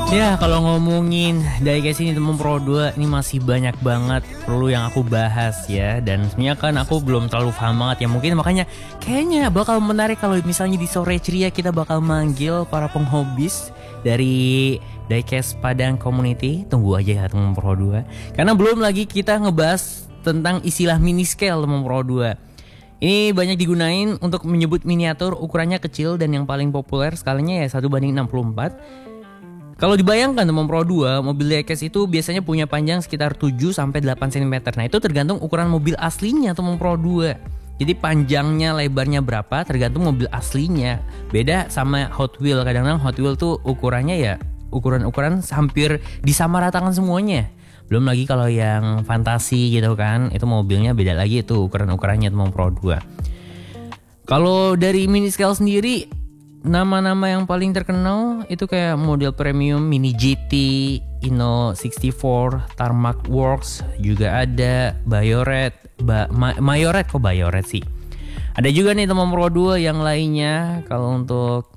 Ya, kalau ngomongin diecast ini teman Pro 2 ini masih banyak banget perlu yang aku bahas ya. Dan sebenarnya kan aku belum terlalu paham banget ya. Mungkin makanya kayaknya bakal menarik kalau misalnya di sore ceria kita bakal manggil para penghobis dari diecast Padang Community. Tunggu aja ya teman Pro 2. Karena belum lagi kita ngebahas tentang istilah mini scale teman Pro 2. Ini banyak digunain untuk menyebut miniatur ukurannya kecil dan yang paling populer skalinya ya 1:64. Kalau dibayangkan teman Pro 2, mobil diecast itu biasanya punya panjang sekitar 7-8 cm. Nah itu tergantung ukuran mobil aslinya teman Pro 2. Jadi panjangnya, lebarnya berapa tergantung mobil aslinya. Beda sama Hot Wheel, kadang-kadang Hot Wheel tuh ukurannya ya ukuran-ukuran hampir disamaratakan semuanya. Belum lagi kalau yang fantasi gitu kan, itu mobilnya beda lagi itu ukuran-ukurannya teman Pro 2. Kalau dari mini scale sendiri, nama-nama yang paling terkenal itu kayak model premium Mini GT, Inno 64, Tarmac Works, juga ada Bayoret, Mayoret kok Bayoret sih. Ada juga nih teman Pro 2 yang lainnya kalau untuk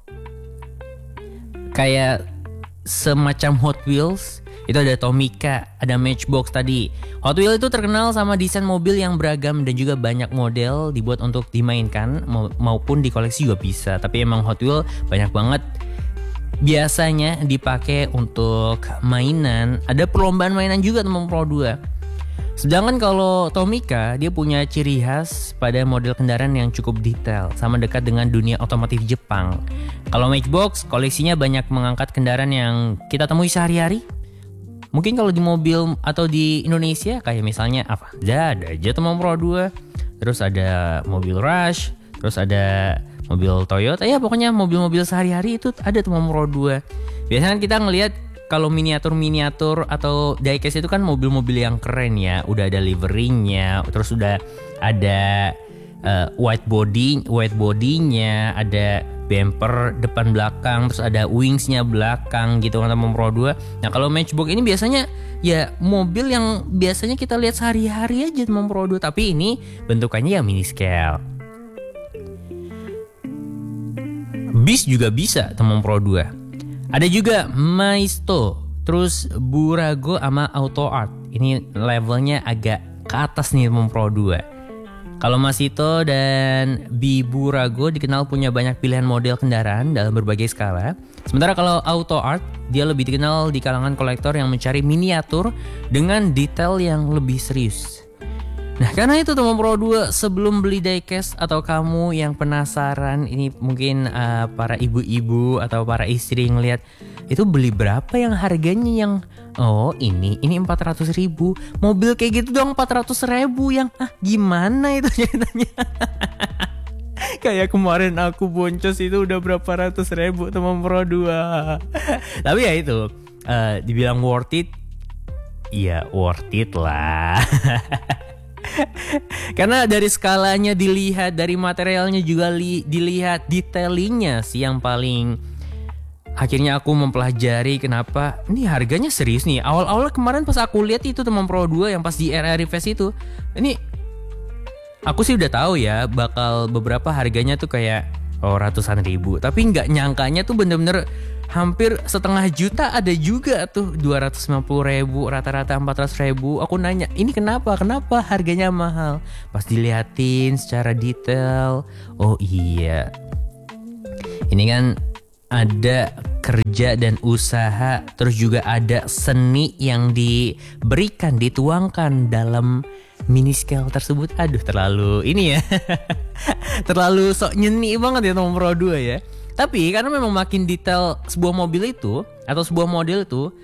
kayak semacam Hot Wheels itu ada Tomica, ada Matchbox tadi. Hot Wheels itu terkenal sama desain mobil yang beragam dan juga banyak model dibuat untuk dimainkan maupun dikoleksi juga bisa. Tapi emang Hot Wheels banyak banget biasanya dipakai untuk mainan. Ada perlombaan mainan juga teman Pro 2. Sedangkan kalau Tomica dia punya ciri khas pada model kendaraan yang cukup detail sama dekat dengan dunia otomotif Jepang. Kalau Matchbox koleksinya banyak mengangkat kendaraan yang kita temui sehari-hari. Mungkin kalau di mobil atau di Indonesia kayak misalnya apa? Ada aja teman Pro 2. Terus ada mobil Rush, terus ada mobil Toyota. Ya pokoknya mobil-mobil sehari-hari itu ada teman Pro 2. Biasanya kita ngelihat kalau miniatur-miniatur atau diecast itu kan mobil-mobil yang keren ya. Udah ada liverynya, terus udah ada white body-nya, ada bumper depan belakang, terus ada wingsnya belakang gitu kan teman Pro 2. Nah kalau Matchbox ini biasanya ya mobil yang biasanya kita lihat sehari-hari aja teman Pro 2, tapi ini bentukannya ya mini scale. Bis juga bisa teman Pro 2. Ada juga Maisto, terus Burago sama Auto Art. Ini levelnya agak ke atas nih teman Pro 2. Kalau Masito dan Biburago dikenal punya banyak pilihan model kendaraan dalam berbagai skala. Sementara kalau Auto Art, dia lebih dikenal di kalangan kolektor yang mencari miniatur dengan detail yang lebih serius. Nah karena itu teman Pro 2, sebelum beli diecast atau kamu yang penasaran, ini mungkin para ibu-ibu atau para istri ngelihat itu beli berapa yang harganya yang ini 400.000, mobil kayak gitu dong 400.000 yang gimana itu ceritanya. Kayak kemarin aku boncos itu udah berapa ratus ribu teman Pro 2. Tapi ya itu dibilang worth it, ya worth it lah. Karena dari skalanya dilihat, dari materialnya juga dilihat, detailingnya sih yang paling akhirnya aku mempelajari kenapa ini harganya serius nih. Awal-awal kemarin pas aku lihat itu teman Pro 2 yang pas di RR Fest itu, ini aku sih udah tahu ya bakal beberapa harganya tuh kayak ratusan ribu, tapi nggak nyangkanya tuh bener-bener hampir setengah juta ada juga tuh, 250.000, rata-rata 400.000. Aku nanya, ini kenapa harganya mahal? Pas diliatin secara detail, oh iya, ini kan ada kerja dan usaha, terus juga ada seni yang diberikan, dituangkan dalam mini scale tersebut. Aduh terlalu ini ya terlalu sok nyeni banget ya teman Pro 2 ya. Tapi karena memang makin detail sebuah mobil itu atau sebuah model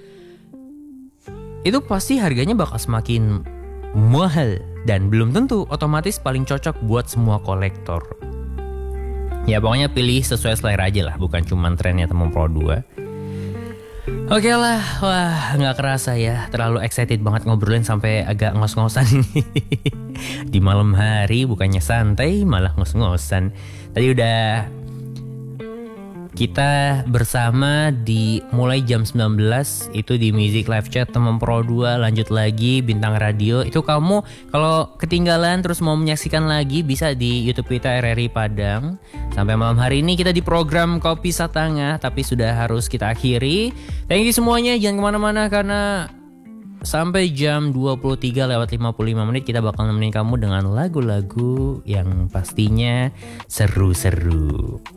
itu pasti harganya bakal semakin mahal dan belum tentu otomatis paling cocok buat semua kolektor. Ya pokoknya pilih sesuai selera aja lah, bukan cuma trennya teman Pro 2. Oke lah, wah nggak kerasa ya, terlalu excited banget ngobrolin sampai agak ngos-ngosan ini. Di malam hari bukannya santai malah ngos-ngosan. Tadi udah Kita bersama di mulai jam 19 itu di Music Live Chat teman Pro 2, lanjut lagi Bintang Radio. Itu kamu kalau ketinggalan terus mau menyaksikan lagi bisa di YouTube kita RRI Padang. Sampai malam hari ini kita di program Kopi Satangah, tapi sudah harus kita akhiri. Thank you semuanya, jangan kemana-mana karena sampai jam 23:55 kita bakal nemenin kamu dengan lagu-lagu yang pastinya seru-seru.